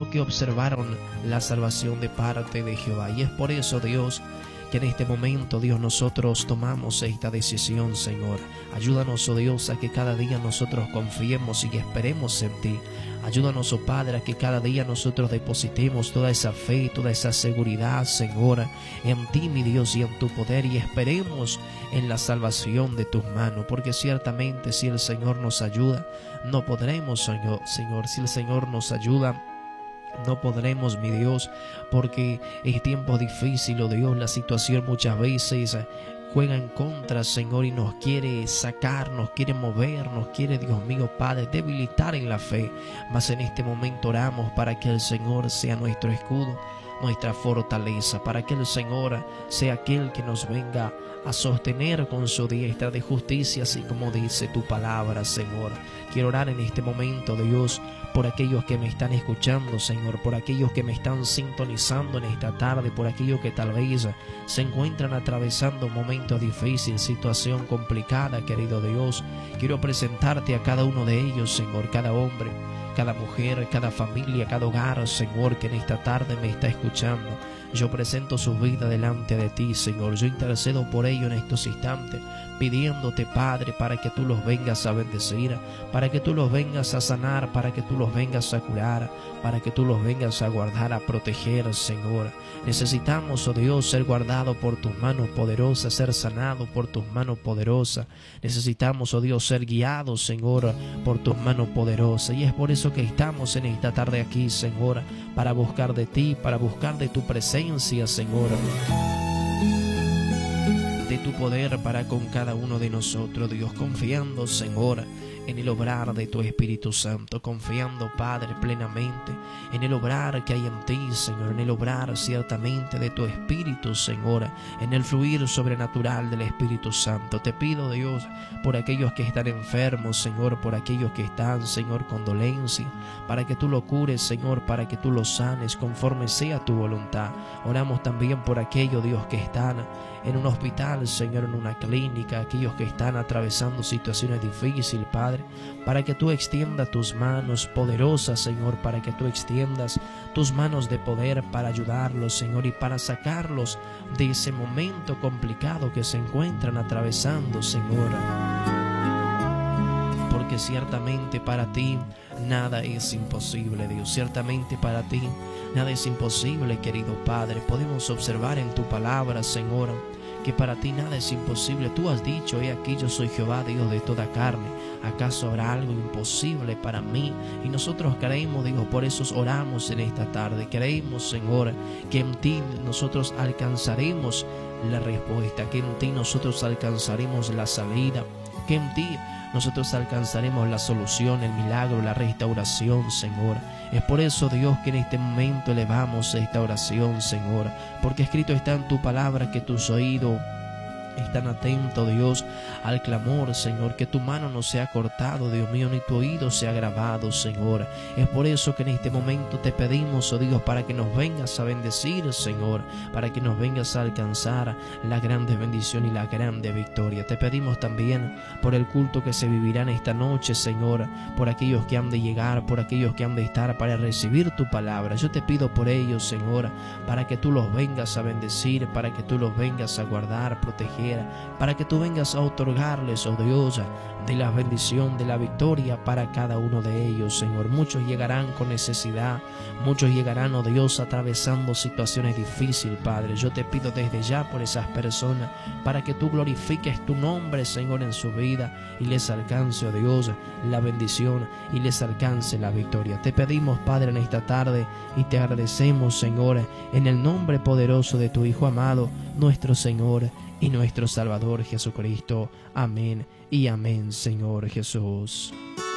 sino que observaron la salvación de parte de Jehová. Y es por eso, Dios, que en este momento, Dios, nosotros tomamos esta decisión, Señor. Ayúdanos, oh Dios, a que cada día nosotros confiemos y esperemos en ti. Ayúdanos, oh Padre, a que cada día nosotros depositemos toda esa fe, toda esa seguridad, Señor, en ti, mi Dios, y en tu poder, y esperemos en la salvación de tus manos, porque ciertamente si el Señor nos ayuda, no podremos, Señor, si el Señor nos ayuda, no podremos, mi Dios, porque es tiempo difícil, oh Dios, la situación muchas veces juega en contra, Señor, y nos quiere sacar, nos quiere mover, nos quiere, Dios mío, Padre, debilitar en la fe. Mas en este momento oramos para que el Señor sea nuestro escudo, nuestra fortaleza, para que el Señor sea aquel que nos venga a sostener con su diestra de justicia, así como dice tu palabra, Señor. Quiero orar en este momento, Dios, por aquellos que me están escuchando, Señor, por aquellos que me están sintonizando en esta tarde, por aquellos que tal vez se encuentran atravesando un momento difícil, situación complicada, querido Dios. Quiero presentarte a cada uno de ellos, Señor, cada hombre, cada mujer, cada familia, cada hogar, Señor, que en esta tarde me está escuchando. Yo presento su vida delante de ti, Señor. Yo intercedo por ello en estos instantes, pidiéndote, Padre, para que tú los vengas a bendecir, para que tú los vengas a sanar, para que tú los vengas a curar, para que tú los vengas a guardar, a proteger, Señor. Necesitamos, oh Dios, ser guardados por tus manos poderosas, ser sanados por tus manos poderosas. Necesitamos, oh Dios, ser guiados, Señor, por tus manos poderosas. Y es por eso que estamos en esta tarde aquí, Señor, para buscar de ti, para buscar de tu presencia, Señor, de tu poder para con cada uno de nosotros, Dios, confiando, Señor, en el obrar de tu Espíritu Santo, confiando, Padre, plenamente en el obrar que hay en ti, Señor, en el obrar ciertamente de tu Espíritu, Señor, en el fluir sobrenatural del Espíritu Santo. Te pido, Dios, por aquellos que están enfermos, Señor, por aquellos que están, Señor, con dolencia, para que tú lo cures, Señor, para que tú lo sanes conforme sea tu voluntad. Oramos también por aquellos, Dios, que están en un hospital, Señor, en una clínica, aquellos que están atravesando situaciones difíciles, Padre, para que tú extiendas tus manos poderosas, Señor, para que tú extiendas tus manos de poder para ayudarlos, Señor, y para sacarlos de ese momento complicado que se encuentran atravesando, Señor. Porque ciertamente para ti nada es imposible, Dios. Ciertamente para ti nada es imposible, querido Padre. Podemos observar en tu palabra, Señor, que para ti nada es imposible. Tú has dicho, he aquí yo soy Jehová, Dios de toda carne. ¿Acaso habrá algo imposible para mí? Y nosotros creemos, Dios, por eso oramos en esta tarde. Creemos, Señor, que en ti nosotros alcanzaremos la respuesta, que en ti nosotros alcanzaremos la salida, que en ti nosotros alcanzaremos la solución, el milagro, la restauración, Señor. Es por eso, Dios, que en este momento elevamos esta oración, Señor, porque escrito está en tu palabra que tus oídos están atentos, Dios, al clamor, Señor, que tu mano no sea cortado, Dios mío, ni tu oído sea grabado, Señor. Es por eso que en este momento te pedimos, oh Dios, para que nos vengas a bendecir, Señor, para que nos vengas a alcanzar la grande bendición y la grande victoria. Te pedimos también por el culto que se vivirá en esta noche, Señor, por aquellos que han de llegar, por aquellos que han de estar para recibir tu palabra. Yo te pido por ellos, Señor, para que tú los vengas a bendecir, para que tú los vengas a guardar, proteger, para que tú vengas a otorgarles, oh Dios, de la bendición, de la victoria para cada uno de ellos, Señor. Muchos llegarán con necesidad, muchos llegarán, oh Dios, atravesando situaciones difíciles, Padre. Yo te pido desde ya por esas personas, para que tú glorifiques tu nombre, Señor, en su vida y les alcance, oh Dios, la bendición y les alcance la victoria. Te pedimos, Padre, en esta tarde y te agradecemos, Señor, en el nombre poderoso de tu Hijo amado, nuestro Señor y nuestro Salvador Jesucristo. Amén y amén, Señor Jesús.